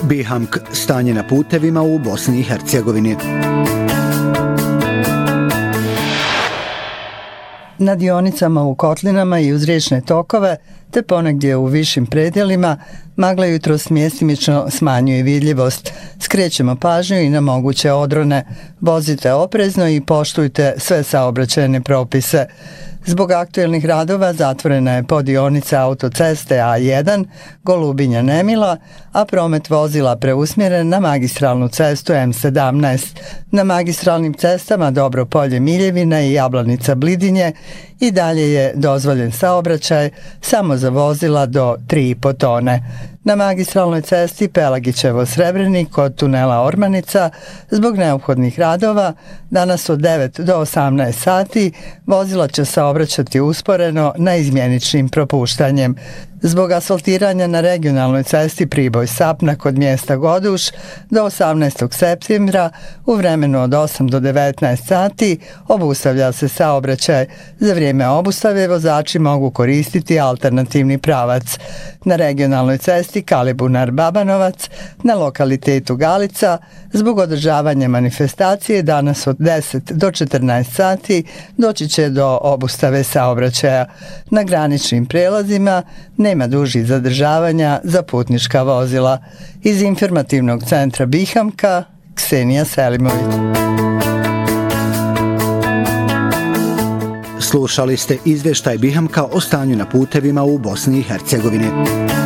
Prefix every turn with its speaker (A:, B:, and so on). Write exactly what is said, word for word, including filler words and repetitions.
A: Bihamk, stanje na putevima u Bosni i Hercegovini.
B: Na dionicama u kotlinama i uz riječne tokove, te ponegdje u višim predjelima, magla jutros mjestimično smanjuje vidljivost. Skrećemo pažnju i na moguće odrone. Vozite oprezno i poštujte sve saobraćajne propise. Zbog aktuelnih radova zatvorena je podionica autoceste A jedan Golubinja-Nemila, a promet vozila preusmjeren na magistralnu cestu M sedamnaest. Na magistralnim cestama Dobropolje-Miljevina i Jablanica-Blidinje i dalje je dozvoljen saobraćaj samo za vozila do tri i po tone. Na magistralnoj cesti Pelagićevo-Srebrenik kod tunela Ormanica zbog neophodnih radova danas od devet do osamnaest sati vozila će saobraćati usporeno na izmjeničnim propuštanjem. Zbog asfaltiranja na regionalnoj cesti Priboj-Sapna kod mjesta Goduš do osamnaestog septembra u vremenu od osam do devetnaest sati obustavlja se saobraćaj. Za vrijeme obustave vozači mogu koristiti alternativni pravac. Na regionalnoj cesti Kalibunar-Babanovac na lokalitetu Galica zbog održavanja manifestacije danas od deset do četrnaest sati doći će do obustave saobraćaja. Na graničnim prelazima nema dužih zadržavanja za putnička vozila. Iz informativnog centra Bihamka, Ksenija Selimović.
A: Slušali ste izvještaj Bihamka o stanju na putevima u Bosni i Hercegovini.